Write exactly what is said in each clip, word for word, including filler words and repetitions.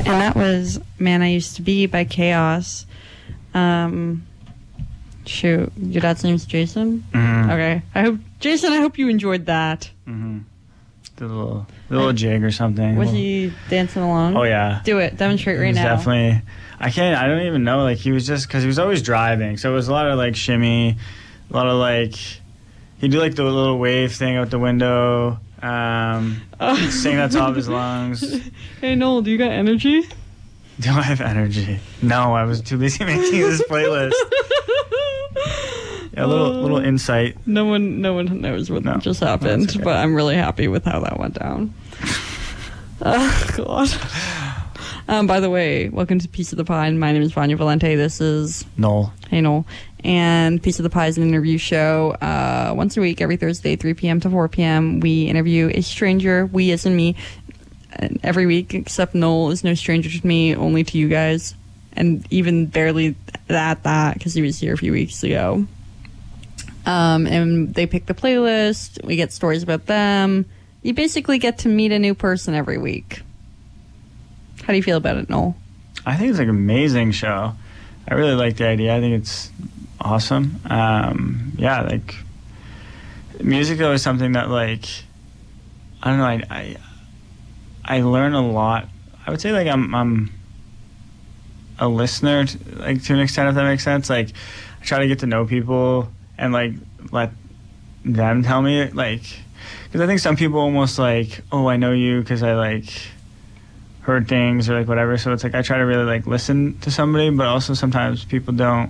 And that was Man I Used to Be by Chaos. Um, shoot, your dad's name's Jason? Mm-hmm. Okay. I hope, Jason, I hope you enjoyed that. Mm-hmm. The little, the little jig or something. Was he dancing along? Oh, yeah. Do it. Demonstrate right now. Definitely. I can't, I don't even know. Like, he was just, because he was always driving. So it was a lot of, like, shimmy, a lot of, like, he'd do, like, the little wave thing out the window, um, Oh. sing at the top of his lungs. Hey, Noel, do you got energy? Do I have energy? No, I was too busy making this playlist. Yeah, a little, Uh, little insight. No one, no one knows what No, just happened, that's okay. but I'm really happy with how that went down. Oh God. Um, by the way, welcome to Piece of the Pie. My name is Vanya Valente. This is Noel. Hey Noel. And Piece of the Pie is an interview show uh, once a week, every Thursday, three p.m. to four p.m. We interview a stranger, we as in me, and every week, except Noel is no stranger to me, only to you guys. And even barely at that, because he was here a few weeks ago. Um, and they pick the playlist, we get stories about them. You basically get to meet a new person every week. How do you feel about it, Noel? I think it's like an amazing show. I really like the idea. I think it's awesome. Um, yeah, like music though is something that like I don't know. I I, I learn a lot. I would say like I'm I'm a listener to, like to an extent, if that makes sense. Like I try to get to know people and like let them tell me like because I think some people almost like oh I know you because I like heard things or like whatever, so it's like I try to really like listen to somebody, but also sometimes people don't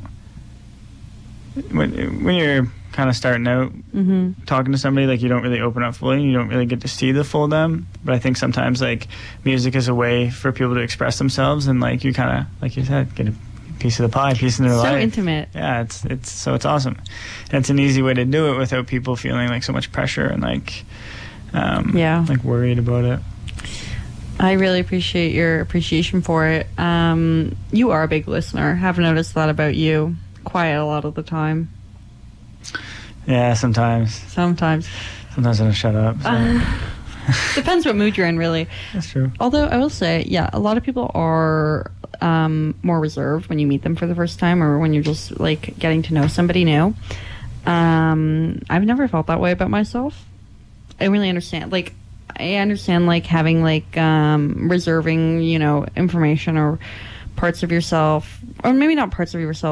when, when you're kind of starting out Mm-hmm. talking to somebody, like you don't really open up fully, you don't really get to see the full them. But I think sometimes like music is a way for people to express themselves, and like you kind of like you said get a piece of the pie, piece of their So life. intimate. Yeah, it's it's so it's awesome, and it's an easy way to do it without people feeling like so much pressure and like um Yeah. like worried about it. I really appreciate your appreciation for it. Um, you are a big listener. Have noticed that about you. Quiet a lot of the time. Yeah, sometimes Sometimes. sometimes I don't shut up, so. Uh, depends what mood you're in, really. That's true. Although I will say, yeah, a lot of people are um, more reserved when you meet them for the first time or when you're just like getting to know somebody new. Um, I've never felt that way about myself. I really understand. Like, I understand like having like um, reserving, you know, information or parts of yourself, or maybe not parts of yourself.